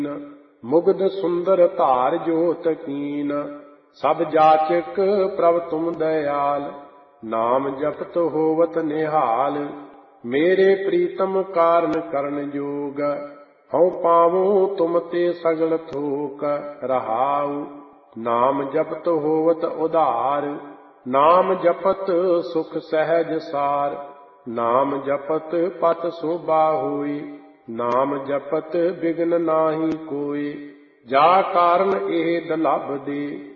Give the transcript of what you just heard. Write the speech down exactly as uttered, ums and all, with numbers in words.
ਮੁਗਧ ਸੁੰਦਰ ਧਾਰ ਜੋਤ ਕੀਨ। ਸਭ ਜਾਚਕ ਪ੍ਰਭ ਤੁਮ ਦਇਆਲ। ਨਾਮ ਜਪਤ ਹੋਵਤ ਨਿਹਾਲ। ਮੇਰੇ ਪ੍ਰੀਤਮ ਕਾਰਨ ਕਰਨ ਜੋਗ। ਹਉ ਪਾਵੂੰ ਤੁਮ ਤੇ ਸਗਲ ਥੋਕ। ਰਹਾਉ ਨਾਮ ਜਪਤ ਹੋਵਤ ਉਧਾਰ। ਨਾਮ ਜਪਤ ਸੁਖ ਸਹਿਜ ਸਾਰ। ਨਾਮ ਜਪਤ ਪਤ ਸੋਭਾ ਹੋਈ। ਨਾਮ ਜਪਤ ਬਿਗਨ ਨਾਹੀ ਕੋਈ। ਜਾ ਕਾਰਨ ਇਹ ਦਲਭ ਦੇ।